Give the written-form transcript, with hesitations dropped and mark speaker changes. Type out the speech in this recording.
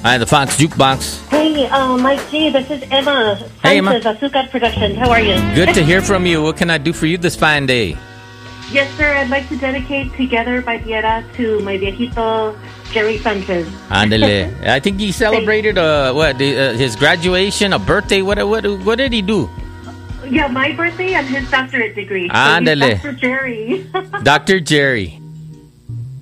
Speaker 1: Hi, the Fox Jukebox.
Speaker 2: Hey, Mike G, this is Emma.
Speaker 1: Hey, Emma.
Speaker 2: Azúcar Productions. How are you?
Speaker 1: Good to hear from you. What can I do for you this fine day?
Speaker 2: Yes, sir. I'd like to dedicate Together by Tierra to my viejito, Jerry Sanchez.
Speaker 1: Andale. I think he celebrated his graduation, a birthday. What did he do?
Speaker 2: Yeah, my birthday and his doctorate degree.
Speaker 1: Andale.
Speaker 2: So Dr. Jerry.
Speaker 1: Dr. Jerry.